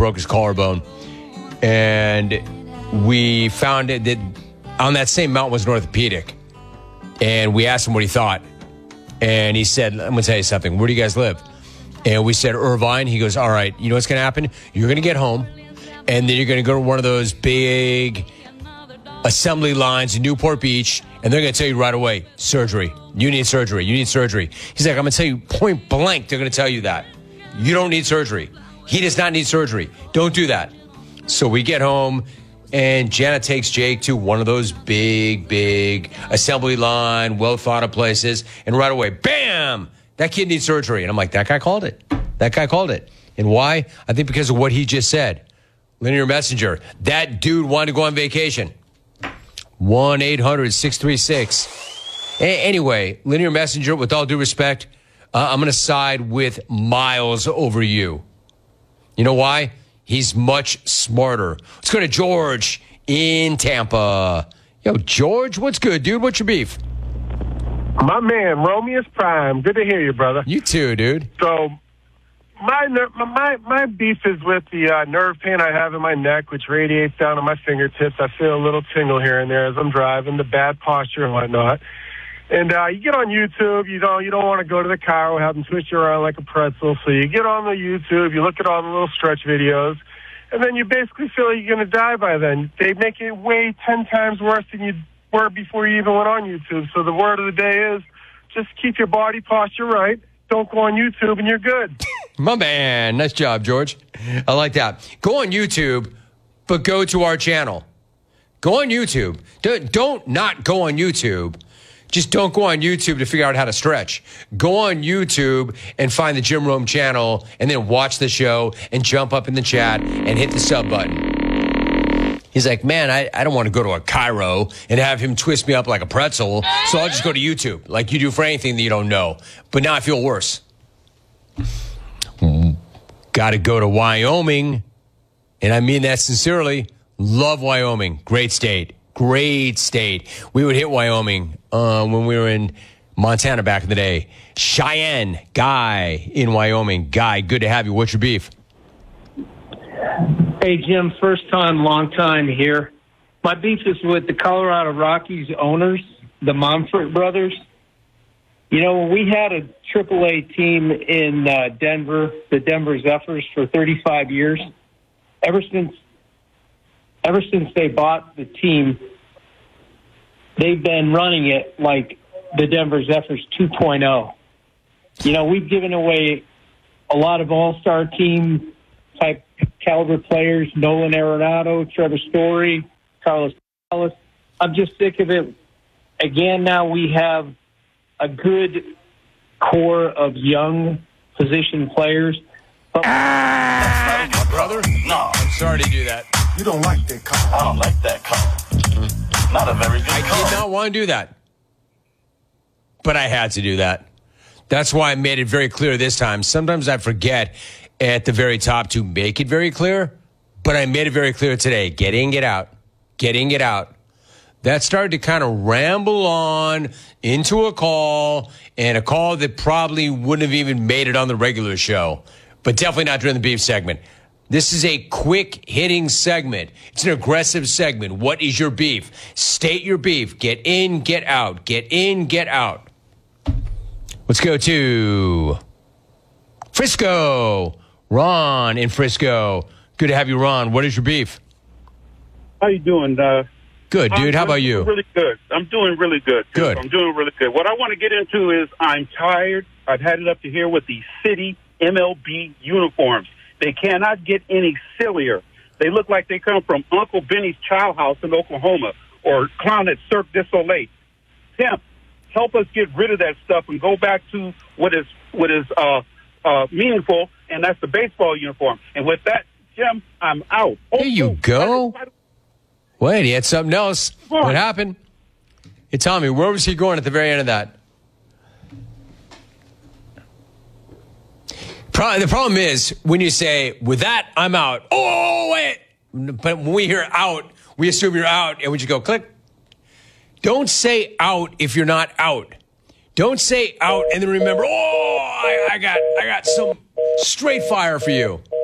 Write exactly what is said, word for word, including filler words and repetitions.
broke his collarbone. And we found it that on that same mountain was an orthopedic. And we asked him what he thought. And he said, I'm going to tell you something. Where do you guys live? And we said, Irvine. He goes, all right, you know what's going to happen? You're going to get home, and then you're going to go to one of those big assembly lines in Newport Beach, and they're going to tell you right away, surgery. You need surgery. You need surgery. He's like, I'm going to tell you point blank, they're going to tell you that. You don't need surgery. He does not need surgery. Don't do that. So we get home, and Janet takes Jake to one of those big, big assembly line, well-thought-of places, and right away, bam, that kid needs surgery. And I'm like, that guy called it. That guy called it. And why? I think because of what he just said. Linear Messenger. That dude wanted to go on vacation. one eight hundred six three six. A- anyway, Linear Messenger, with all due respect, uh, I'm going to side with Miles over you. You know why? He's much smarter. Let's go to George in Tampa. Yo, George, what's good, dude? What's your beef? My man, Romeus Prime. Good to hear you, brother. You too, dude. So, my ner- my my beef is with the uh, nerve pain I have in my neck, which radiates down to my fingertips. I feel a little tingle here and there as I'm driving, the bad posture and whatnot. And uh, you get on YouTube, you don't you don't want to go to the car or have them twist you around like a pretzel. So you get on the YouTube, you look at all the little stretch videos, and then you basically feel like you're going to die by then. They make it way ten times worse than you were before you even went on YouTube. So the word of the day is just keep your body posture right. Don't go on YouTube and you're good. My man. Nice job, George. I like that. Go on YouTube, but go to our channel. Go on YouTube. Don't, don't not go on YouTube. Just don't go on YouTube to figure out how to stretch. Go on YouTube and find the Jim Rome channel and then watch the show and jump up in the chat and hit the sub button. He's like, man, I, I don't want to go to a chiro and have him twist me up like a pretzel, so I'll just go to YouTube like you do for anything that you don't know. But now I feel worse. Got to go to Wyoming, and I mean that sincerely. Love Wyoming. Great state. Great state. We would hit Wyoming uh, when we were in Montana back in the day. Cheyenne, Guy in Wyoming. Guy, good to have you. What's your beef? Hey, Jim, first time, long time here. My beef is with the Colorado Rockies owners, the Monfort brothers. You know, when we had a triple A team in uh, Denver, the Denver Zephyrs, for thirty-five years, ever since ever since they bought the team, they've been running it like the Denver Zephyrs two point oh. You know, we've given away a lot of all-star team type caliber players, Nolan Arenado, Trevor Story, Carlos Gonzalez. I'm just sick of it. Again, now we have a good core of young position players. But ah, my brother? No. I'm sorry to do that. You don't like that call. I don't like that call. Not a very good I call. did not want to do that. But I had to do that. That's why I made it very clear this time. Sometimes I forget at the very top to make it very clear, but I made it very clear today. Get in, get out. Get in, get out. That started to kind of ramble on into a call, and a call that probably wouldn't have even made it on the regular show, but definitely not during the beef segment. This is a quick-hitting segment. It's an aggressive segment. What is your beef? State your beef. Get in, get out. Get in, get out. Let's go to Frisco. Ron in Frisco. Good to have you, Ron. What is your beef? How you doing? Uh, good, dude. I'm How about you? Really good. I'm doing really good. Good. I'm doing really good. What I want to get into is I'm tired. I've had it up to here with the city M L B uniforms. They cannot get any sillier. They look like they come from Uncle Benny's Child House in Oklahoma or clown at Cirque du Soleil. Tim, help us get rid of that stuff and go back to what is what is uh, uh, meaningful, and that's the baseball uniform. And with that, Jim, I'm out. Oh, there you oh, go. why do- Wait, he had something else. What happened? Hey, Tommy, where was he going at the very end of that? Pro- the problem is when you say, with that, I'm out. Oh, wait. But when we hear out, we assume you're out, and we just go click. Don't say out if you're not out. Don't say out and then remember, oh, I, I got I got some straight fire for you.